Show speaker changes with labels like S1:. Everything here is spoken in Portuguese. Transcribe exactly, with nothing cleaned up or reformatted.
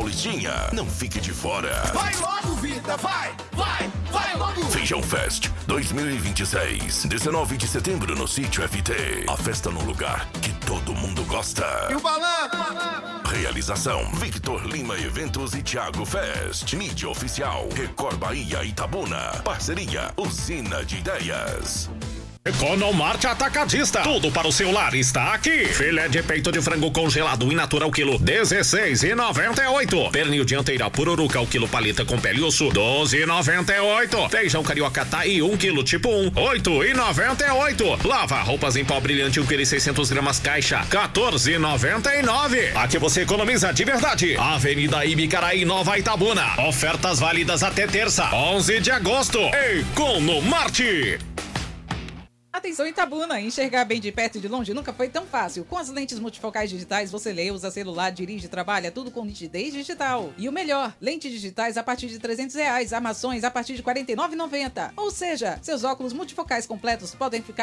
S1: Paulistinha. Não fique de fora.
S2: Vai logo, vida, vai, vai, vai logo.
S1: Feijão Fest dois mil e vinte e seis, dezenove de setembro no Sítio F T. A festa num lugar que todo mundo gosta.
S2: E o balão?
S1: Realização: Victor Lima Eventos e Thiago Fest. Mídia oficial: Record Bahia Itabuna. Parceria: Usina de Ideias.
S3: Economarte Atacadista. Tudo para o seu lar está aqui. Filé de peito de frango congelado in natural quilo dezesseis e noventa e oito. Pernil dianteira pururuca o quilo paleta com pele e osso doze e noventa e oito. Feijão carioca taí um quilo tipo um oito e noventa e oito. Lava roupas em pó brilhante um quilo e seiscentos gramas caixa quatorze e noventa e nove. Aqui você economiza de verdade. Avenida Ibicaraí, Nova Itabuna. Ofertas válidas até terça, onze de agosto. Economarte.
S4: Atenção Itabuna, enxergar bem de perto e de longe nunca foi tão fácil. Com as lentes multifocais digitais, você lê, usa celular, dirige, trabalha, tudo com nitidez digital. E o melhor, lentes digitais a partir de trezentos reais, armações a partir de quarenta e nove reais e noventa centavos. Ou seja, seus óculos multifocais completos podem ficar